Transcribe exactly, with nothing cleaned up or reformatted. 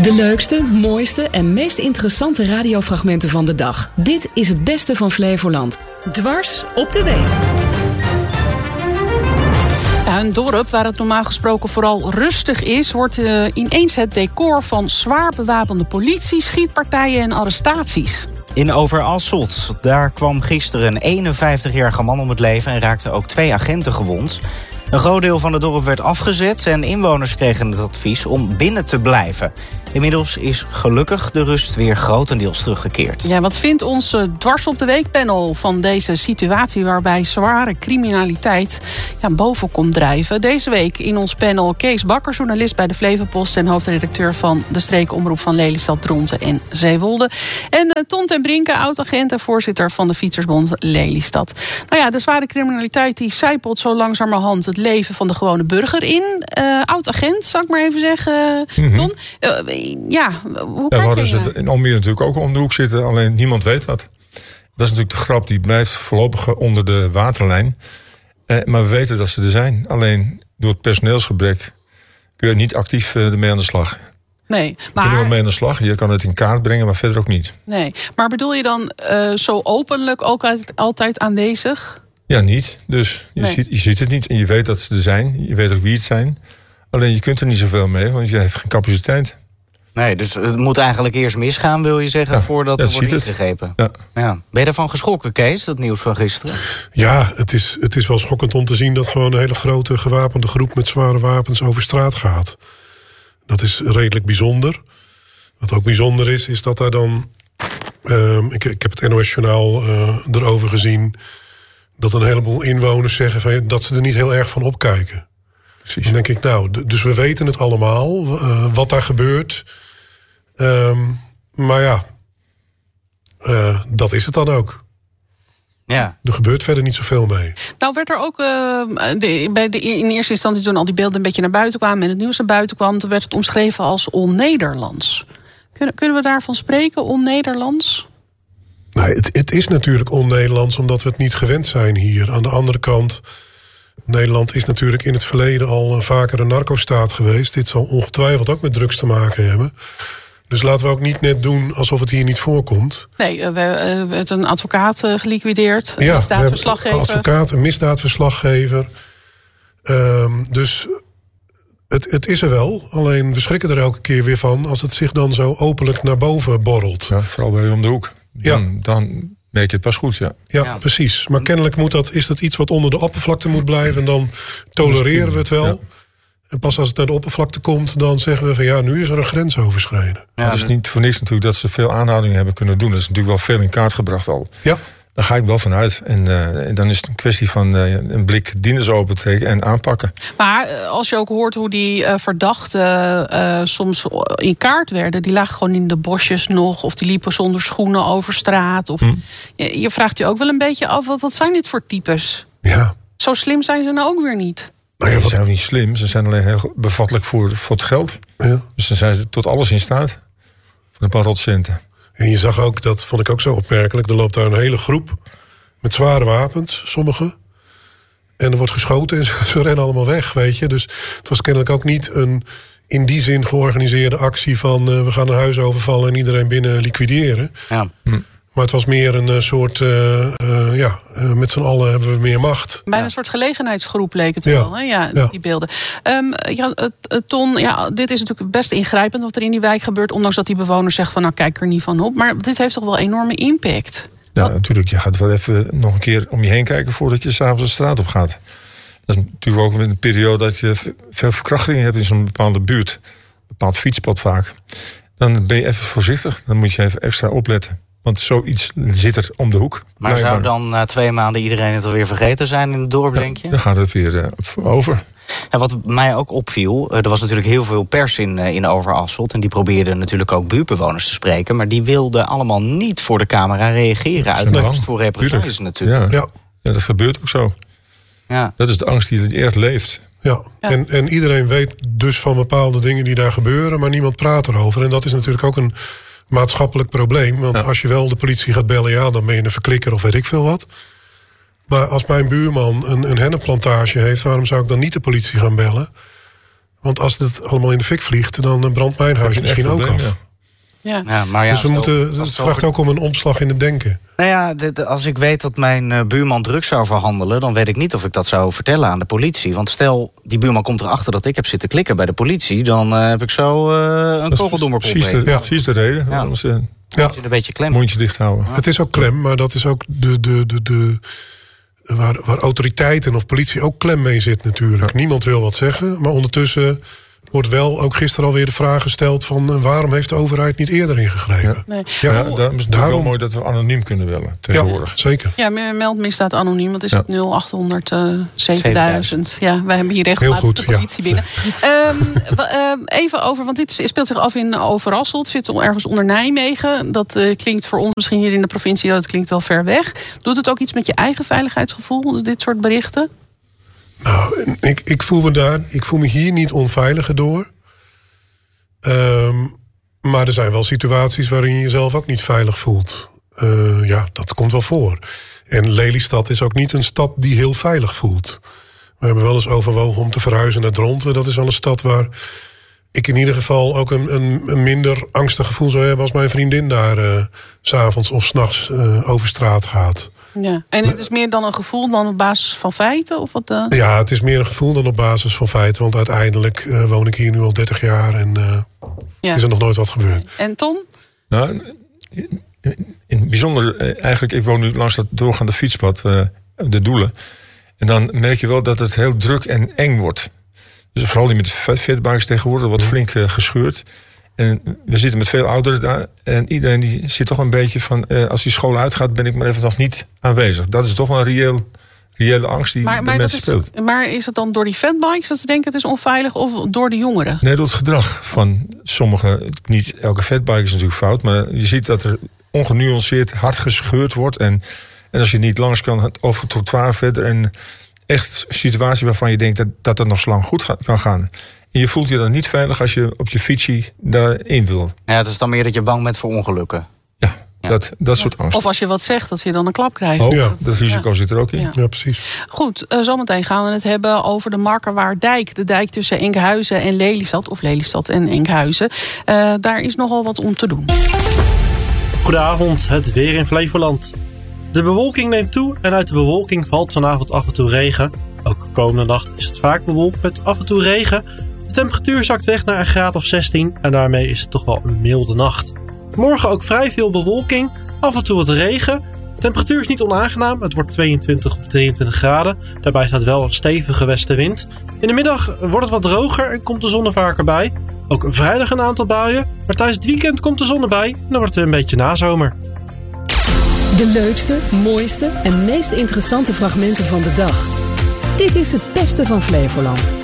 De leukste, mooiste en meest interessante radiofragmenten van de dag. Dit is het beste van Flevoland. Dwars op de week. Ja, een dorp waar het normaal gesproken vooral rustig is, wordt uh, ineens het decor van zwaar bewapende politie, schietpartijen en arrestaties. In Overasselt. Daar kwam gisteren een eenenvijftigjarige man om het leven en raakten ook twee agenten gewond. Een groot deel van het dorp werd afgezet en inwoners kregen het advies om binnen te blijven. Inmiddels is gelukkig de rust weer grotendeels teruggekeerd. Ja, wat vindt ons Dwars op de Week panel van deze situatie waarbij zware criminaliteit ja, boven komt drijven? Deze week in ons panel Kees Bakker, journalist bij de Flevopost en hoofdredacteur van de streekomroep van Lelystad, Dronten en Zeewolde. En uh, Ton ten Brinke, oud-agent en voorzitter van de Fietsersbond Lelystad. Nou ja, de zware criminaliteit die zijpelt zo langzamerhand het leven van de gewone burger in. Uh, oud-agent, zal ik maar even zeggen, mm-hmm. Ton. Uh, Ja, hoe ja, we hadden ze in Almere natuurlijk ook om de hoek zitten, alleen niemand weet dat. Dat is natuurlijk de grap, die blijft voorlopig onder de waterlijn. Eh, maar we weten dat ze er zijn. Alleen door het personeelsgebrek kun je niet actief uh, ermee aan de slag. Nee, maar... Je kunt er mee aan de slag, je kan het in kaart brengen, maar verder ook niet. Nee, maar bedoel je dan uh, zo openlijk ook altijd aanwezig? Ja, niet. Dus je, nee. ziet, je ziet het niet en je weet dat ze er zijn. Je weet ook wie het zijn. Alleen je kunt er niet zoveel mee, want je hebt geen capaciteit. Nee, dus het moet eigenlijk eerst misgaan, wil je zeggen, ja, voordat er wordt ingegrepen. Ja. Ja. Ben je daarvan geschrokken, Kees, dat nieuws van gisteren? Ja, het is, het is wel schokkend om te zien dat gewoon een hele grote gewapende groep met zware wapens over straat gaat. Dat is redelijk bijzonder. Wat ook bijzonder is, is dat daar dan... Uh, ik, ik heb het N O S-journaal uh, erover gezien, dat een heleboel inwoners zeggen van, dat ze er niet heel erg van opkijken. Precies. Dan denk ik, nou, d- dus we weten het allemaal, uh, wat daar gebeurt. Um, maar ja, uh, dat is het dan ook. Ja. Er gebeurt verder niet zoveel mee. Nou werd er ook, uh, de, bij de, in eerste instantie toen al die beelden een beetje naar buiten kwamen en het nieuws naar buiten kwam, toen werd het omschreven als on-Nederlands. Kunnen, kunnen we daarvan spreken, on-Nederlands? Nou, het, het is natuurlijk on-Nederlands omdat we het niet gewend zijn hier. Aan de andere kant, Nederland is natuurlijk in het verleden al vaker een narcostaat geweest. Dit zal ongetwijfeld ook met drugs te maken hebben. Dus laten we ook niet net doen alsof het hier niet voorkomt. Nee, we hebben uh, een advocaat uh, geliquideerd, een ja, misdaadverslaggever. Een advocaat, een misdaadverslaggever. Um, dus het, het is er wel. Alleen we schrikken er elke keer weer van als het zich dan zo openlijk naar boven borrelt. Ja, vooral bij om de hoek. Dan, ja. dan merk je het pas goed, ja. Ja, ja. precies. Maar kennelijk moet dat, is dat iets wat onder de oppervlakte moet blijven. En dan tolereren we het wel. Ja. En pas als het naar de oppervlakte komt, dan zeggen we van ja, nu is er een grens overschreden. Ja, het is niet voor niks natuurlijk dat ze veel aanhoudingen hebben kunnen doen. Dat is natuurlijk wel veel in kaart gebracht al. Ja. Daar ga ik wel vanuit. En uh, dan is het een kwestie van uh, een blik dieners open trekken en aanpakken. Maar uh, als je ook hoort hoe die uh, verdachten uh, soms in kaart werden, die lagen gewoon in de bosjes nog, of die liepen zonder schoenen over straat. Of, hm. je, je vraagt je ook wel een beetje af, wat, wat zijn dit voor types? Ja. Zo slim zijn ze nou ook weer niet. Nou ja, ze zijn ook niet slim, ze zijn alleen heel bevattelijk voor, voor het geld. Ja. Dus dan zijn ze tot alles in staat. Voor een paar rotcenten. En je zag ook, dat vond ik ook zo opmerkelijk, er loopt daar een hele groep met zware wapens, sommigen. En er wordt geschoten en ze, ze rennen allemaal weg, weet je. Dus het was kennelijk ook niet een in die zin georganiseerde actie van uh, we gaan een huis overvallen en iedereen binnen liquideren. Ja. Hm. Maar het was meer een uh, soort, uh, uh, ja, uh, met z'n allen hebben we meer macht. Bijna ja. een soort gelegenheidsgroep leek het ja. wel, hè? Ja, ja, die beelden. Um, ja, Ton, ja, dit is natuurlijk best ingrijpend wat er in die wijk gebeurt, ondanks dat die bewoners zeggen van nou kijk er niet van op. Maar dit heeft toch wel enorme impact? Ja, wat? natuurlijk. Je gaat wel even nog een keer om je heen kijken voordat je s'avonds de straat op gaat. Dat is natuurlijk ook in een periode dat je veel verkrachtingen hebt in zo'n bepaalde buurt. Een bepaald fietspad vaak. Dan ben je even voorzichtig. Dan moet je even extra opletten. Want zoiets zit er om de hoek. Maar blijkbaar. zou dan na twee maanden iedereen het alweer vergeten zijn in het dorp, ja, denk je? Dan gaat het weer uh, over. En wat mij ook opviel, er was natuurlijk heel veel pers in, in Overasselt. En die probeerden natuurlijk ook buurtbewoners te spreken. Maar die wilden allemaal niet voor de camera reageren. Uit angst voor represailles natuurlijk. Ja. Ja. Ja, dat gebeurt ook zo. Ja. Dat is de angst die echt leeft. Ja, ja. En, en iedereen weet dus van bepaalde dingen die daar gebeuren, maar niemand praat erover. En dat is natuurlijk ook een maatschappelijk probleem. Want ja. als je wel de politie gaat bellen, ja, dan ben je een verklikker of weet ik veel wat. Maar als mijn buurman een, een hennepplantage heeft, waarom zou ik dan niet de politie gaan bellen? Want als het allemaal in de fik vliegt, dan brandt mijn huis misschien ook probleem, af. Ja. Ja. Ja, maar ja, dus we stel, moeten, het vraagt ook om een omslag in het denken. Nou ja, dit, als ik weet dat mijn uh, buurman drugs zou verhandelen, dan weet ik niet of ik dat zou vertellen aan de politie. Want stel, die buurman komt erachter dat ik heb zitten klikken bij de politie, dan uh, heb ik zo uh, een kogel door mijn kop heen. Ja, precies de reden. Ja. Anders, uh, Ja. Een beetje klem. mondje dicht houden. Ja. Het is ook klem, maar dat is ook de, de, de, de, waar, waar autoriteiten of politie ook klem mee zit natuurlijk. Ja. Niemand wil wat zeggen, maar ondertussen wordt wel ook gisteren alweer de vraag gesteld van uh, waarom heeft de overheid niet eerder ingegrepen? Ja. Nee. Ja, ja, daarom is het daarom... wel mooi dat we anoniem kunnen bellen tegenwoordig. Ja, zeker. Ja, meld misdaad anoniem. Wat is Ja. het? nul achthonderd zevenduizend. Ja, wij hebben hier regelmatig Heel goed, de politie ja. binnen. um, uh, even over, want dit speelt zich af in Overasselt. Het zit ergens onder Nijmegen. Dat uh, klinkt voor ons misschien hier in de provincie, dat klinkt wel ver weg. Doet het ook iets met je eigen veiligheidsgevoel, dit soort berichten? Nou, ik, ik voel me daar, ik voel me hier niet onveiliger door. Um, maar er zijn wel situaties waarin je jezelf ook niet veilig voelt. Uh, ja, dat komt wel voor. En Lelystad is ook niet een stad die heel veilig voelt. We hebben wel eens overwogen om te verhuizen naar Dronten. Dat is wel een stad waar ik in ieder geval ook een, een, een minder angstig gevoel zou hebben als mijn vriendin daar uh, 's avonds of 's nachts uh, over straat gaat. Ja. En het is meer dan een gevoel dan op basis van feiten? Of wat, uh... Ja, het is meer een gevoel dan op basis van feiten. Want uiteindelijk uh, woon ik hier nu al dertig jaar en uh, ja. is er nog nooit wat gebeurd. En Tom? Nou, in het bijzonder, eigenlijk, ik woon nu langs dat doorgaande fietspad, uh, de Doelen. En dan merk je wel dat het heel druk en eng wordt. Dus vooral die met fatbikes tegenwoordig wordt flink uh, gescheurd. En we zitten met veel ouderen daar. En iedereen die zit toch een beetje van, uh, als die school uitgaat, ben ik maar even nog niet aanwezig. Dat is toch wel een reëel, reële angst die maar, de maar mensen is, speelt. Maar is het dan door die fatbikes dat ze denken het is onveilig, of door de jongeren? Nee, door het gedrag van sommigen. Niet elke fatbike is natuurlijk fout, maar je ziet dat er ongenuanceerd hard gescheurd wordt. En, en als je niet langs kan, over het trottoir verder. En echt een situatie waarvan je denkt dat, dat het nog zo lang goed ga, kan gaan. En je voelt je dan niet veilig als je op je fietsie daarin wil. Ja, het is dan meer dat je bang bent voor ongelukken. Ja, ja. dat, dat soort angst. Of als je wat zegt, dat je dan een klap krijgt. Ook, Ja. dat risico ja. zit er ook in. Ja, ja precies. Goed, uh, zometeen gaan we het hebben over de Markerwaarddijk. De dijk tussen Enkhuizen en Lelystad. Of Lelystad en Enkhuizen. Uh, daar is nogal wat om te doen. Goedenavond, het weer in Flevoland. De bewolking neemt toe en uit de bewolking valt vanavond af en toe regen. Ook komende nacht is het vaak bewolkt met af en toe regen. De temperatuur zakt weg naar een graad of zestien en daarmee is het toch wel een milde nacht. Morgen ook vrij veel bewolking, af en toe wat regen. De temperatuur is niet onaangenaam, het wordt tweeëntwintig of drieëntwintig graden. Daarbij staat wel een stevige westenwind. In de middag wordt het wat droger en komt de zon er vaker bij. Ook vrijdag een aantal buien, maar tijdens het weekend komt de zon erbij en dan wordt het een beetje nazomer. De leukste, mooiste en meest interessante fragmenten van de dag. Dit is het beste van Flevoland.